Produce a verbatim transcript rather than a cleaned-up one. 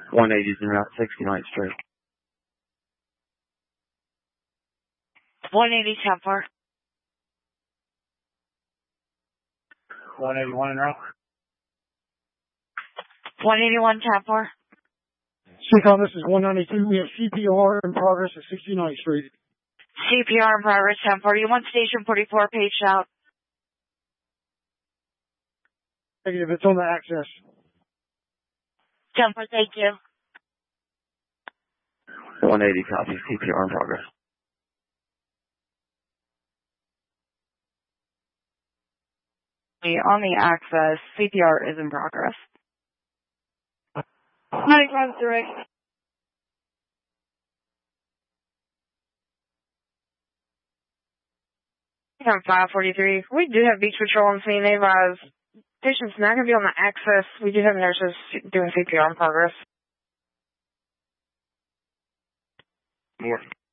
one eighty in Route sixty-ninth Street. one eighty ten four. one eighty-one in route. one eighty-one ten four. C-Com, this is one ninety-two. We have C P R in progress at sixty-ninth Street. C P R in progress ten four. You want station forty-four, page out. Negative, it's on the access. ten four, thank you. one eighty copy, C P R in progress. On the access, C P R is in progress. ninety-five direct. five forty-three. We do have Beach Patrol on scene. They've uh, patient's not going to be on the access. We do have nurses doing C P R in progress. More.